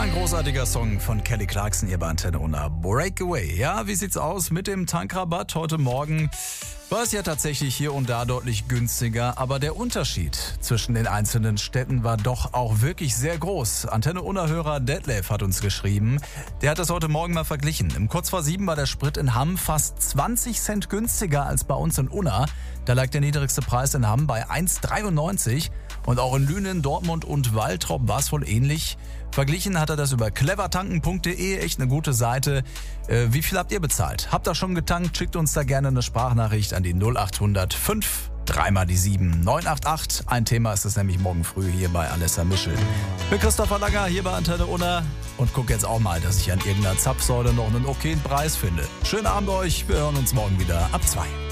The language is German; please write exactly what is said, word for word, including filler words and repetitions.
Ein großartiger Song von Kelly Clarkson hier bei Antenne Unna. Breakaway. Ja, wie sieht's aus mit dem Tankrabatt? Heute Morgen war es ja tatsächlich hier und da deutlich günstiger, aber der Unterschied zwischen den einzelnen Städten war doch auch wirklich sehr groß. Antenne Unna-Hörer Detlef hat uns geschrieben, der hat das heute Morgen mal verglichen. Im kurz vor sieben war der Sprit in Hamm fast zwanzig Cent günstiger als bei uns in Unna. Da lag der niedrigste Preis in Hamm bei eins Komma dreiundneunzig und auch in Lünen, Dortmund und Waltrop war es wohl ähnlich. Verglichen hat er das über clevertanken punkt de, echt eine gute Seite. Äh, wie viel habt ihr bezahlt? Habt ihr schon getankt? Schickt uns da gerne eine Sprachnachricht an die null acht hundert fünf, dreimal die sieben, neun acht acht. Ein Thema ist es nämlich morgen früh hier bei Alessa Mischel. Ich bin Christopher Langer hier bei Antenne Unna und guck jetzt auch mal, dass ich an irgendeiner Zapfsäule noch einen okayen Preis finde. Schönen Abend euch, wir hören uns morgen wieder ab zwei.